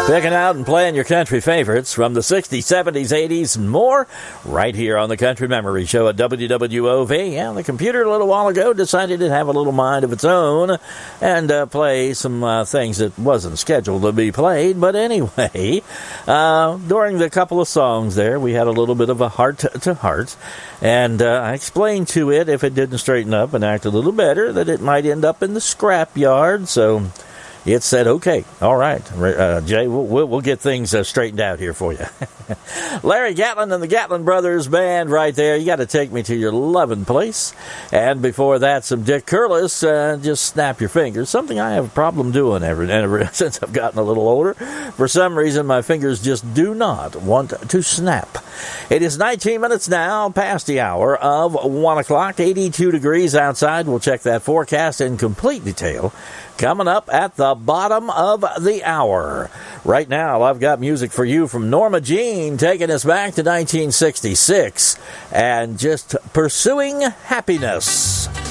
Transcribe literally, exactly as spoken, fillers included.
Picking out and playing your country favorites from the sixties, seventies, eighties, and more right here on the Country Memory Show at W W O V. Yeah, the computer a little while ago decided to have a little mind of its own and uh, play some uh, things that wasn't scheduled to be played. But anyway, uh, during the couple of songs there, we had a little bit of a heart-to-heart. And uh, I explained to it, if it didn't straighten up and act a little better, that it might end up in the scrap yard. So it said, okay, all right, uh, Jay, we'll, we'll, we'll get things uh, straightened out here for you. Larry Gatlin and the Gatlin Brothers Band right there. You got to take me to your loving place. And before that, some Dick Curlis, uh, just snap your fingers. Something I have a problem doing ever, ever since I've gotten a little older. For some reason, my fingers just do not want to snap. It is nineteen minutes now past the hour of one o'clock, eighty-two degrees outside. We'll check that forecast in complete detail coming up at the bottom of the hour. Right now, I've got music for you from Norma Jean, taking us back to nineteen sixty-six and just pursuing happiness.